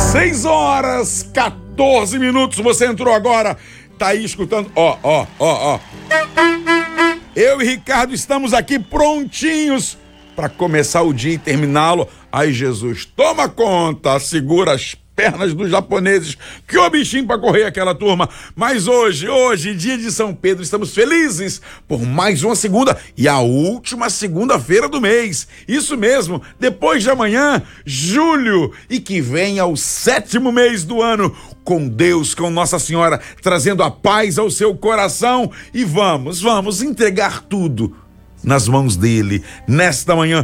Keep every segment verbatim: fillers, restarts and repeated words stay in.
seis horas, quatorze minutos, você entrou agora, tá aí escutando, ó, ó, ó, ó. Eu e Ricardo estamos aqui prontinhos para começar o dia e terminá-lo. Ai, Jesus, toma conta, segura as pernas dos japoneses, que o bichinho para correr aquela turma. Mas hoje, hoje, dia de São Pedro, estamos felizes por mais uma segunda e a última segunda-feira do mês. Isso mesmo, depois de amanhã, julho, e que venha o sétimo mês do ano, com Deus, com Nossa Senhora, trazendo a paz ao seu coração. E vamos, vamos entregar tudo nas mãos dele nesta manhã.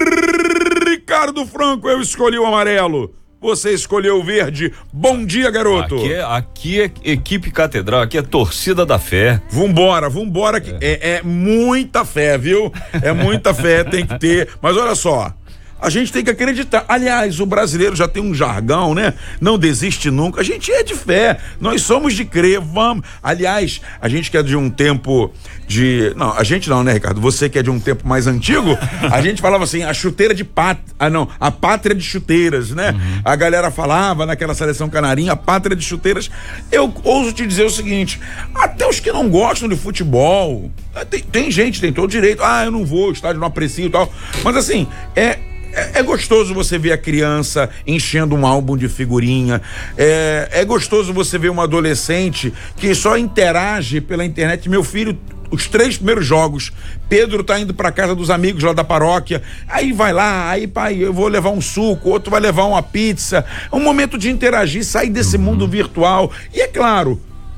Ricardo Franco, eu escolhi o amarelo. Você escolheu o verde. Bom dia, garoto. Aqui é, aqui é equipe catedral, aqui é torcida da fé. Vambora, vambora. Que é. É, é muita fé, viu? É muita fé, tem que ter. Mas olha só, a gente tem que acreditar. Aliás, o brasileiro já tem um jargão, né? Não desiste nunca. A gente é de fé, nós somos de crer, vamos. Aliás, a gente que é de um tempo de... Não, a gente não, né, Ricardo? Você que é de um tempo mais antigo, a gente falava assim, a chuteira de pátria... Ah, não, a pátria de chuteiras, né? Uhum. A galera falava naquela seleção canarinha, a pátria de chuteiras. Eu ouso te dizer o seguinte, até os que não gostam de futebol, tem, tem gente, tem todo direito. Ah, eu não vou, o estádio não aprecio e tal. Mas assim, é... É, é gostoso você ver a criança enchendo um álbum de figurinha. É, é gostoso você ver uma adolescente que só interage pela internet. Meu filho, os três primeiros jogos, Pedro tá indo pra casa dos amigos lá da paróquia, aí vai lá, aí pai, eu vou levar um suco, outro vai levar uma pizza. É um momento de interagir, sair desse uhum. mundo virtual. E é claro,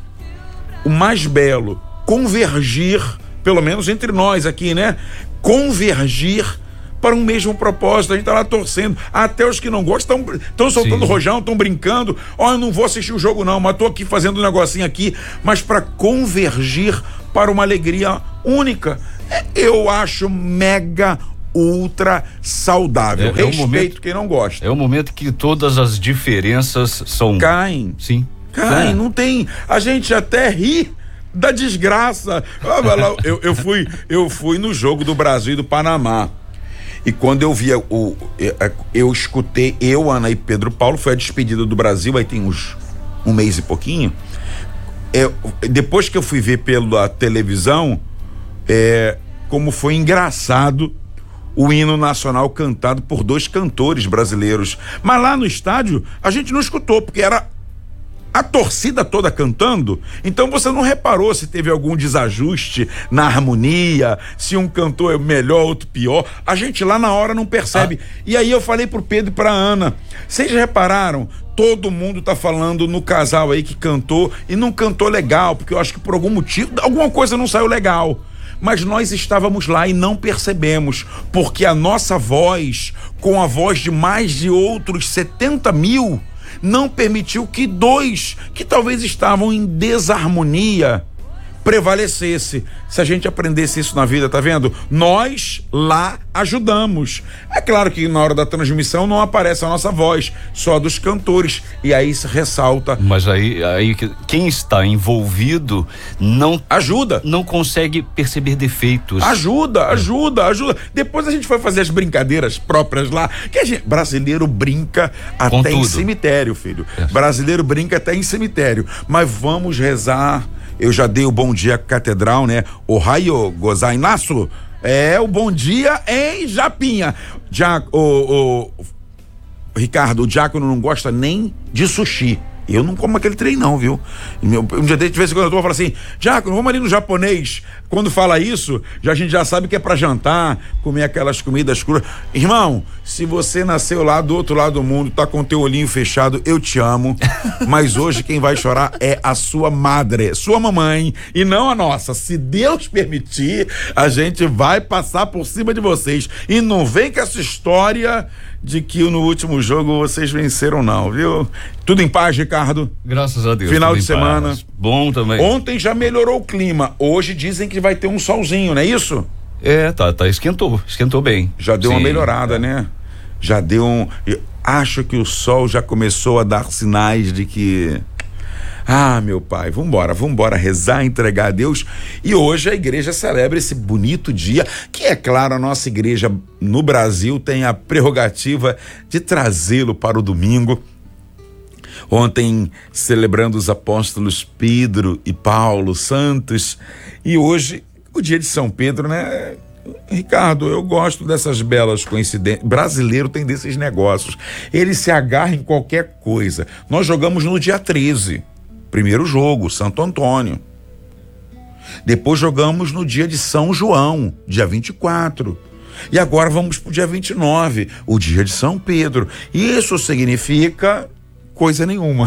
o mais belo, convergir, pelo menos entre nós aqui, né? Convergir para um mesmo propósito. A gente tá lá torcendo, até os que não gostam estão soltando rojão, estão brincando, ó, oh, eu não vou assistir o jogo não, mas tô aqui fazendo um negocinho aqui, mas para convergir para uma alegria única. Eu acho mega ultra saudável. É, Respeito é momento, quem não gosta. É o momento que todas as diferenças são... Caem. Sim. Caem, é. Não tem... A gente até ri da desgraça. Eu, eu, fui, eu fui no jogo do Brasil e do Panamá. E quando eu via o... Eu, eu escutei, eu, Ana e Pedro Paulo, foi a despedida do Brasil, aí tem uns um mês e pouquinho. Eu, depois que eu fui ver pela televisão, é, como foi engraçado o hino nacional cantado por dois cantores brasileiros. Mas lá no estádio, a gente não escutou, porque era a torcida toda cantando, então você não reparou se teve algum desajuste na harmonia, se um cantor é melhor, outro pior. A gente lá na hora não percebe. Ah. E aí eu falei pro Pedro e pra Ana, vocês repararam? Todo mundo tá falando no casal aí que cantou e não cantou legal, porque eu acho que por algum motivo, alguma coisa não saiu legal. Mas nós estávamos lá e não percebemos, porque a nossa voz, com a voz de mais de outros setenta mil, não permitiu que dois, que talvez estavam em desarmonia, prevalecesse. Se a gente aprendesse isso na vida, tá vendo? Nós lá ajudamos. É claro que na hora da transmissão não aparece a nossa voz, só a dos cantores, e aí se ressalta. Mas aí, aí quem está envolvido não ajuda, não consegue perceber defeitos. Ajuda, ajuda, ajuda. Depois a gente foi fazer as brincadeiras próprias lá, que a gente, brasileiro brinca Com até tudo. em cemitério, filho. É. Brasileiro brinca até em cemitério. Mas vamos rezar. Eu já dei o bom dia catedral, né? Ohio gozaimasu. É o bom dia em Japinha. Já, o, o, o Ricardo, o diácono não gosta nem de sushi. Eu não como aquele trem não, viu? Um dia de vez em quando eu tô falando assim, diácono, vamos ali no japonês. Quando fala isso, já, a gente já sabe que é pra jantar, comer aquelas comidas cruas. Irmão, se você nasceu lá do outro lado do mundo, tá com teu olhinho fechado, eu te amo, mas hoje quem vai chorar é a sua madre, sua mamãe, e não a nossa. Se Deus permitir, a gente vai passar por cima de vocês. E não vem com essa história de que no último jogo vocês venceram não, viu? Tudo em paz, Ricardo? Graças a Deus. Final de semana. Paz. Bom também. Ontem já melhorou o clima. Hoje dizem que vai ter um solzinho, não é isso? É, tá, tá, esquentou, esquentou bem. Já deu Sim, uma melhorada, é. né? Já deu um... Eu acho que o sol já começou a dar sinais de que... Ah, meu pai, vambora, vambora rezar, entregar a Deus. E hoje a igreja celebra esse bonito dia, que é claro, a nossa igreja no Brasil tem a prerrogativa de trazê-lo para o domingo. Ontem celebrando os apóstolos Pedro e Paulo, santos, e hoje o dia de São Pedro, né? Ricardo, eu gosto dessas belas coincidências. Brasileiro tem desses negócios. Ele se agarra em qualquer coisa. Nós jogamos no dia treze, primeiro jogo, Santo Antônio. Depois jogamos no dia de São João, dia vinte e quatro. E agora vamos pro dia vinte e nove, o dia de São Pedro. Isso significa coisa nenhuma.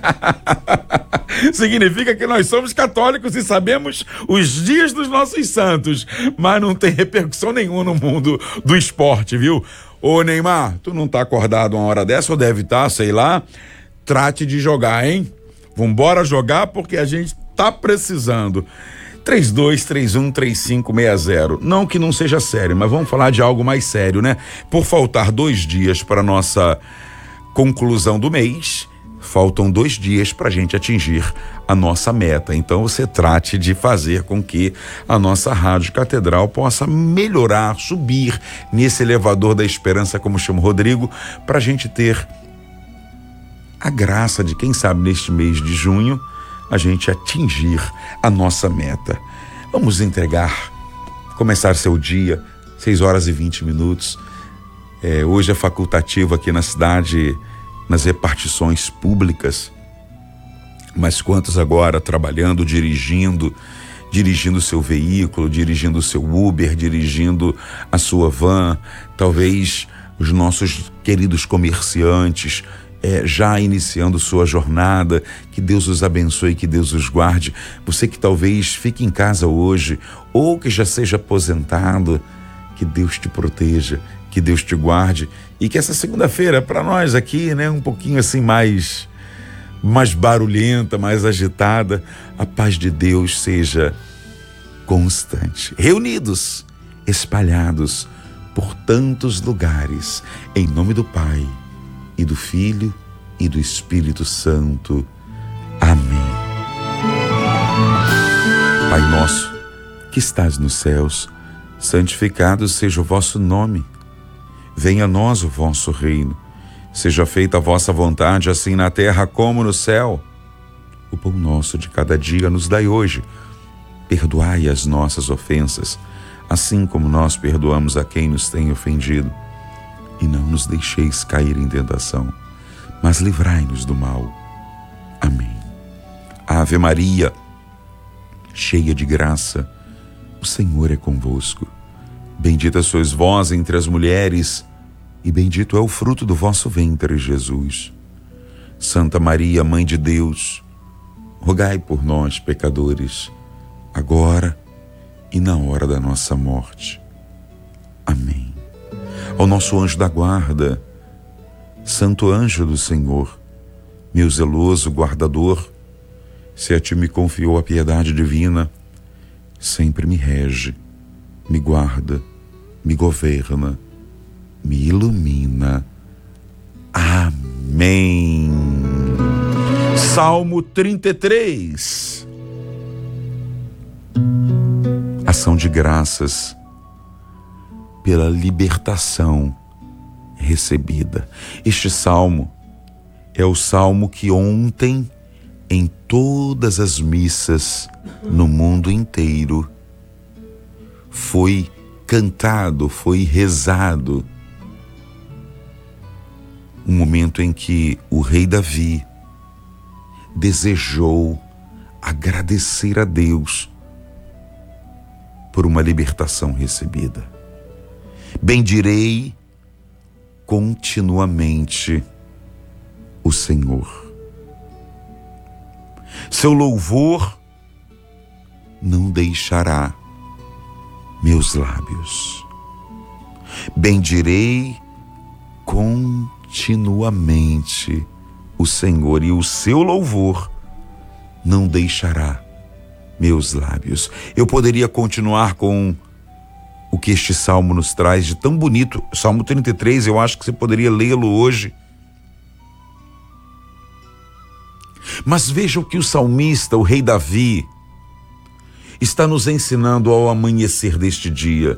Significa que nós somos católicos e sabemos os dias dos nossos santos, mas não tem repercussão nenhuma no mundo do esporte, viu? Ô Neymar, tu não tá acordado uma hora dessa ou deve estar, sei lá? Trate de jogar, hein? Vambora jogar porque a gente tá precisando. três dois três um três cinco seis zero. Não que não seja sério, mas vamos falar de algo mais sério, né? Por faltar dois dias para nossa conclusão do mês, faltam dois dias para a gente atingir a nossa meta. Então você trate de fazer com que a nossa Rádio Catedral possa melhorar, subir nesse elevador da esperança, como chama o Rodrigo, para a gente ter a graça de, quem sabe, neste mês de junho, a gente atingir a nossa meta. Vamos entregar, começar seu dia, seis horas e vinte minutos. É, hoje é facultativo aqui na cidade, nas repartições públicas, mas quantos agora trabalhando, dirigindo, dirigindo seu veículo, dirigindo o seu Uber, dirigindo a sua van, talvez os nossos queridos comerciantes, É, já iniciando sua jornada. Que Deus os abençoe, que Deus os guarde. Você que talvez fique em casa hoje ou que já seja aposentado, que Deus te proteja, que Deus te guarde e que essa segunda-feira para nós aqui, né, um pouquinho assim mais mais barulhenta, mais agitada, a paz de Deus seja constante. Reunidos, espalhados por tantos lugares, em nome do Pai e do Filho e do Espírito Santo. Amém. Pai nosso, que estás nos céus, santificado seja o vosso nome. Venha a nós o vosso reino. Seja feita a vossa vontade, assim na terra como no céu. O pão nosso de cada dia nos dai hoje. Perdoai as nossas ofensas, assim como nós perdoamos a quem nos tem ofendido. E não nos deixeis cair em tentação, mas livrai-nos do mal. Amém. Ave Maria, cheia de graça, o Senhor é convosco. Bendita sois vós entre as mulheres, e bendito é o fruto do vosso ventre, Jesus. Santa Maria, Mãe de Deus, rogai por nós, pecadores, agora e na hora da nossa morte. Amém. Ao nosso anjo da guarda, Santo anjo do Senhor, meu zeloso guardador, se a ti me confiou a piedade divina, sempre me rege, me guarda, me governa, me ilumina. Amém. Salmo trinta e três. Ação de graças pela libertação recebida. Este salmo é o salmo que ontem, em todas as missas no mundo inteiro, foi cantado, foi rezado. Um momento em que o rei Davi desejou agradecer a Deus por uma libertação recebida. Bendirei continuamente o Senhor. Seu louvor não deixará meus lábios. Bendirei continuamente o Senhor, e o seu louvor não deixará meus lábios. Eu poderia continuar com o que este salmo nos traz de tão bonito. Salmo trinta e três, eu acho que você poderia lê-lo hoje. Mas veja o que o salmista, o rei Davi, está nos ensinando ao amanhecer deste dia.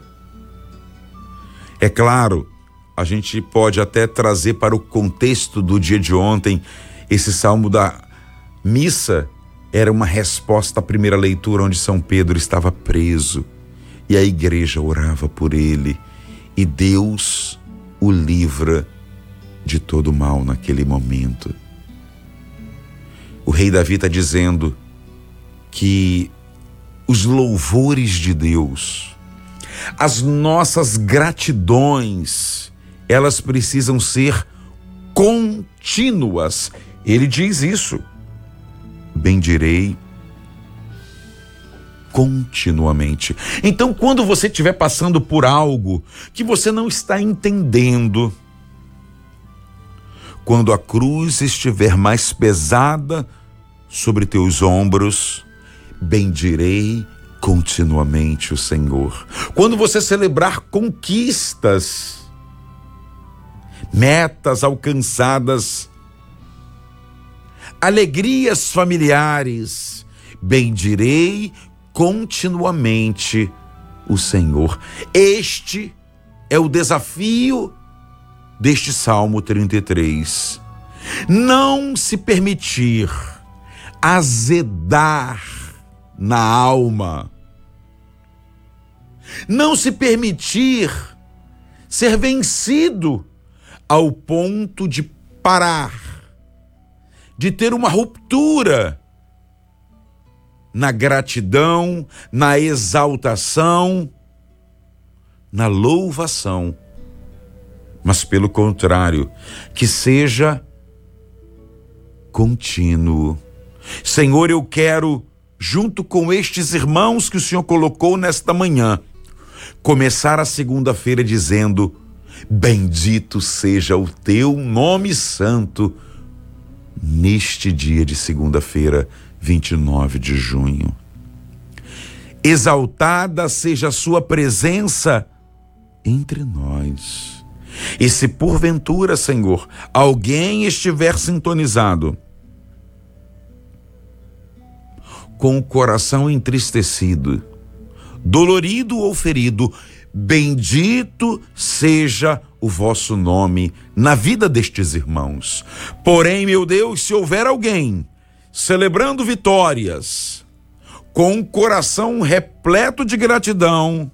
É claro, a gente pode até trazer para o contexto do dia de ontem Esse salmo da missa era uma resposta à primeira leitura, onde São Pedro estava preso e a igreja orava por ele, e Deus o livra de todo mal naquele momento. O rei Davi está dizendo que os louvores de Deus, as nossas gratidões, elas precisam ser contínuas. Ele diz isso: bendirei continuamente. Então, quando você estiver passando por algo que você não está entendendo, quando a cruz estiver mais pesada sobre teus ombros, bendirei continuamente o Senhor. Quando você celebrar conquistas, metas alcançadas, alegrias familiares, bendirei continuamente o Senhor. Este é o desafio deste Salmo trinta e três. Não se permitir azedar na alma, não se permitir ser vencido ao ponto de parar, de ter uma ruptura na gratidão, na exaltação, na louvação, mas pelo contrário, que seja contínuo. Senhor, eu quero, junto com estes irmãos que o Senhor colocou nesta manhã, começar a segunda-feira dizendo: bendito seja o teu nome santo, neste dia de segunda-feira, vinte e nove de junho. Exaltada seja a sua presença entre nós. E se porventura, Senhor, alguém estiver sintonizado com o coração entristecido, dolorido ou ferido, bendito seja o vosso nome na vida destes irmãos. Porém, meu Deus, se houver alguém celebrando vitórias, com um coração repleto de gratidão,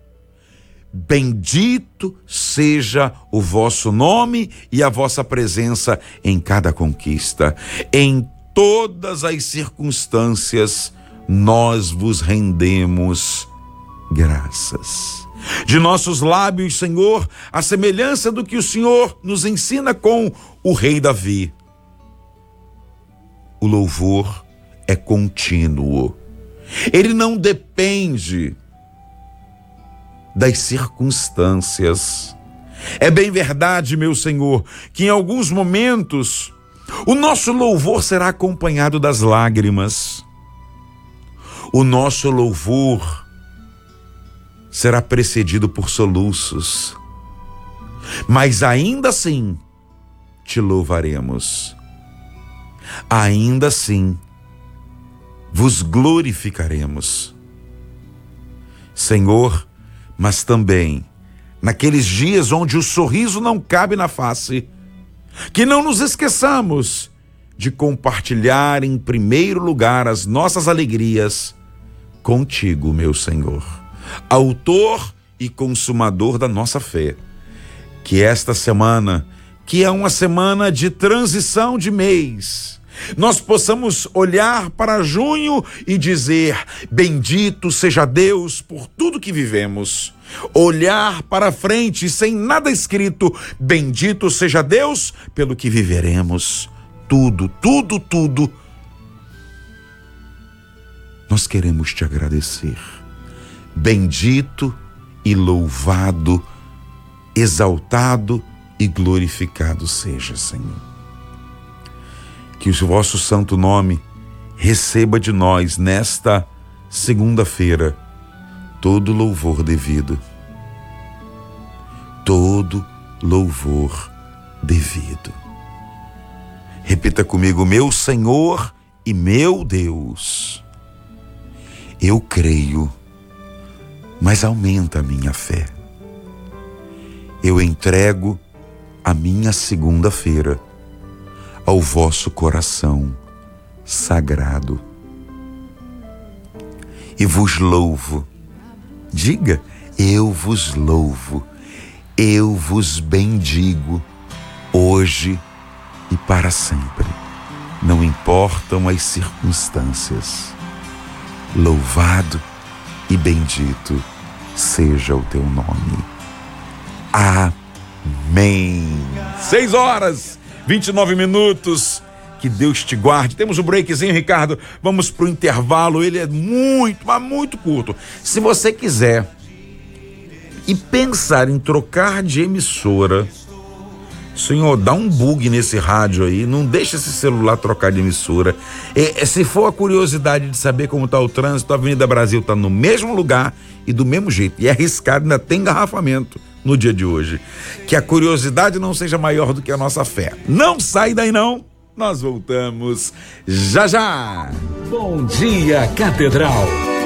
bendito seja o vosso nome e a vossa presença em cada conquista. Em todas as circunstâncias, nós vos rendemos graças. De nossos lábios, Senhor, a semelhança do que o Senhor nos ensina com o rei Davi, o louvor é contínuo. Ele não depende das circunstâncias. É bem verdade, meu Senhor, que em alguns momentos o nosso louvor será acompanhado das lágrimas. O nosso louvor será precedido por soluços. Mas ainda assim te louvaremos. Ainda assim vos glorificaremos. Senhor, mas também naqueles dias onde o sorriso não cabe na face, que não nos esqueçamos de compartilhar em primeiro lugar as nossas alegrias contigo, meu Senhor, autor e consumador da nossa fé. Que esta semana, que é uma semana de transição de mês, nós possamos olhar para junho e dizer: bendito seja Deus por tudo que vivemos. Olhar para frente sem nada escrito: bendito seja Deus pelo que viveremos. Tudo, tudo, tudo. Nós queremos te agradecer. Bendito e louvado, exaltado e glorificado seja, Senhor. Que o vosso santo nome receba de nós nesta segunda-feira todo louvor devido. Todo louvor devido. Repita comigo: meu Senhor e meu Deus, eu creio, mas aumenta a minha fé. Eu entrego a minha segunda-feira ao vosso coração sagrado. E vos louvo. Diga, eu vos louvo, eu vos bendigo, hoje e para sempre. Não importam as circunstâncias. Louvado e bendito seja o teu nome. Amém. Seis horas, vinte e nove minutos. Que Deus te guarde. Temos um breakzinho, Ricardo. Vamos pro intervalo. Ele é muito, mas muito curto. Se você quiser e pensar em trocar de emissora, senhor, dá um bug nesse rádio aí. Não deixa esse celular trocar de emissora. É, é, se for a curiosidade de saber como está o trânsito, a Avenida Brasil está no mesmo lugar e do mesmo jeito. E é arriscado, ainda tem engarrafamento no dia de hoje. Que a curiosidade não seja maior do que a nossa fé. Não sai daí não. Nós voltamos já já. Bom dia, Catedral.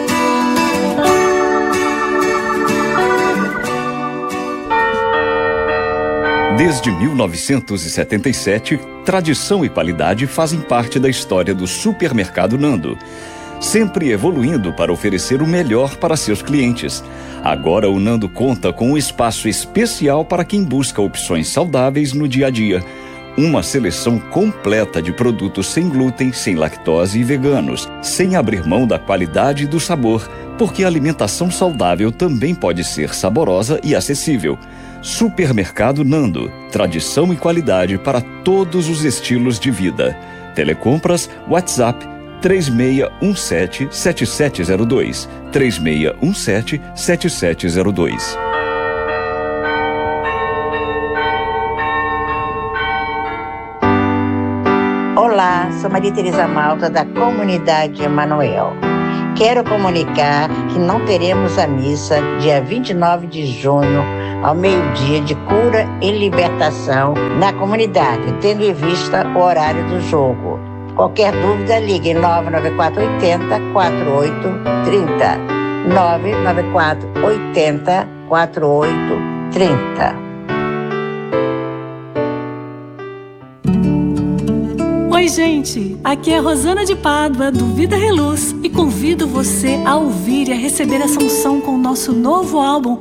Desde mil novecentos e setenta e sete, tradição e qualidade fazem parte da história do Supermercado Nando, sempre evoluindo para oferecer o melhor para seus clientes. Agora o Nando conta com um espaço especial para quem busca opções saudáveis no dia a dia. Uma seleção completa de produtos sem glúten, sem lactose e veganos, sem abrir mão da qualidade e do sabor, porque a alimentação saudável também pode ser saborosa e acessível. Supermercado Nando, tradição e qualidade para todos os estilos de vida. Telecompras, WhatsApp três seis um sete, sete sete zero dois, três seis um sete, sete sete zero dois. Olá, sou Maria Tereza Malta da Comunidade Emanuel. Quero comunicar que não teremos a missa dia vinte e nove de junho ao meio-dia de cura e libertação na comunidade, tendo em vista o horário do jogo. Qualquer dúvida, ligue nove nove quatro oito zero, quatro oito três zero, nove nove quatro oito zero, quatro oito três zero. Oi, gente! Aqui é Rosana de Pádua, do Vida Reluz, e convido você a ouvir e a receber essa unção com o nosso novo álbum